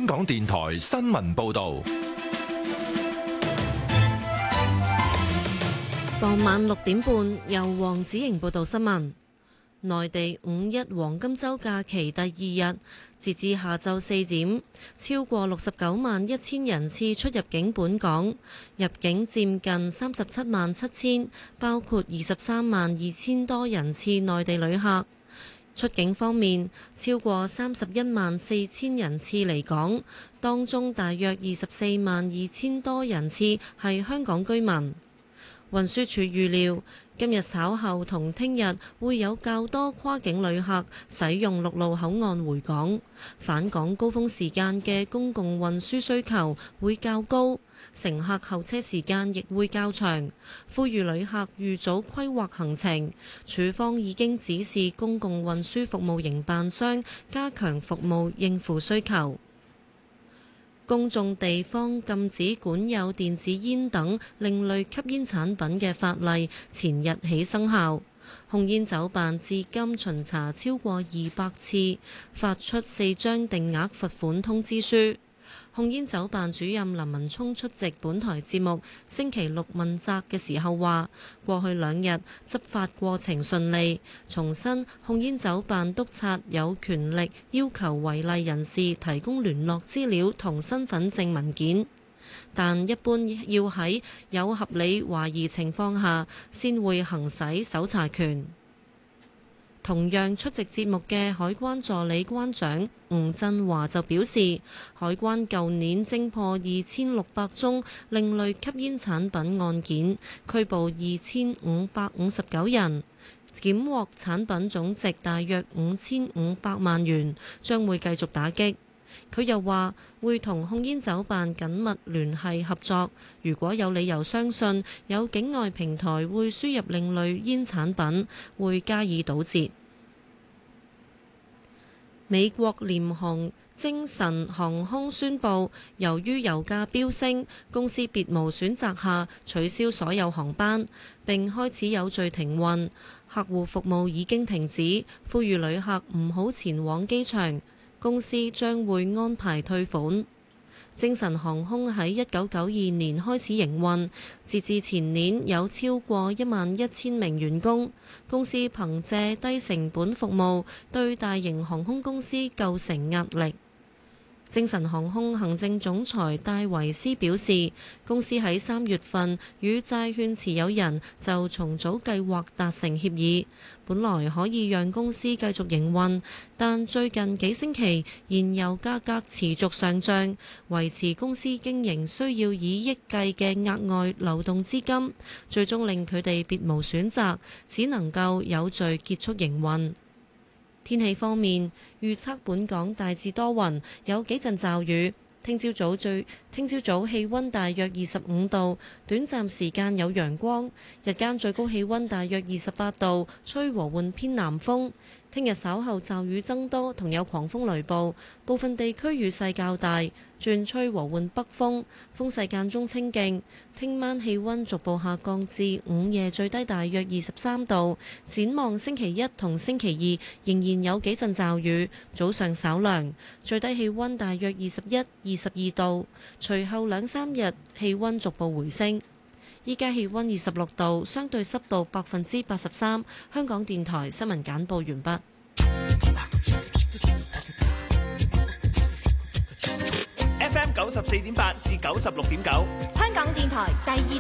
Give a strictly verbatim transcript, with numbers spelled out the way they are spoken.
香港電台新聞報道。 傍晚六點半，由黃子瑩報道新聞。內地五一黃金週假期第二日，截至下晝四點，超過六十九萬一千人次出入境本港，入境佔近三十七萬七千，包括二十三萬二千多人次內地旅客。出境方面，超過三十一萬四千人次離港，當中大約二十四萬二千多人次係香港居民。運輸署預料，今日稍後同聽日會有較多跨境旅客使用陸路口岸回港，返港高峰時間嘅公共運輸需求會較高，乘客候車時間亦會較長，呼籲旅客預早規劃行程。署方已經指示公共運輸服務營辦商加強服務應付需求。公眾地方禁止管有電子煙等另類吸煙產品嘅法例前日起生效。控煙酒辦至今巡查超過二百次，發出四張定額罰款通知書。控煙酒辦主任林文聰出席本台節目星期六問責嘅時候話，過去兩日執法過程順利，重申控煙酒辦督察有權力要求違例人士提供聯絡資料同身份證文件，但一般要喺有合理懷疑情況下先會行使搜查權。同樣出席節目嘅海關助理關長吳振華就表示，海關舊年偵破二千六百宗另類吸煙產品案件，拘捕二千五百五十九人，檢獲產品總值大約五千五百萬元，將會繼續打擊。佢又話會同控煙酒辦緊密聯繫合作，如果有理由相信有境外平台會輸入另類煙產品，會加以堵截。美國廉航精神航空宣布，由於油價飆升，公司別無選擇下取消所有航班，並開始有序停運，客戶服務已經停止，呼籲旅客唔好前往機場。公司將會安排退款。精神航空喺一九九二年開始營運，截至前年有超過一萬一千名員工。公司憑借低成本服務，對大型航空公司構成壓力。精神航空行政總裁戴維斯表示，公司喺三月份與債券持有人就重組計劃達成協議，本來可以讓公司繼續營運，但最近幾星期燃油價格持續上漲，維持公司經營需要以億計嘅額外流動資金，最終令佢哋別無選擇，只能夠有序結束營運。天氣方面，預測本港大致多雲，有幾陣驟雨。聽朝早最聽朝早氣溫大約二十五度，短暫時間有陽光，日間最高氣溫大約二十八度，吹和緩偏南風。聽日稍後驟雨增多，同有狂風雷暴，部分地區雨勢較大，轉吹和緩北風，風勢間中清勁。聽晚氣溫逐步下降至午夜最低大約二十三度。展望星期一同星期二仍然有幾陣驟雨，早上稍涼，最低氣溫大約二十一、二十二度。隨後兩三日氣溫逐步回升。依家氣溫二十六度，相對濕度百分之八十三。香港電台新聞簡報完畢。 F M 九十四點八至九十六點九， 香港電台第二